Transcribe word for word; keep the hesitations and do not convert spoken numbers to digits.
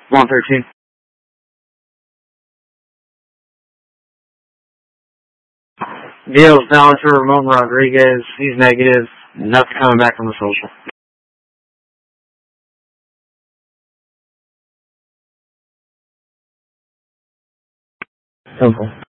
one thirteen. Deals down to Ramon Rodriguez. He's negative. Nothing coming back from the social. Simple.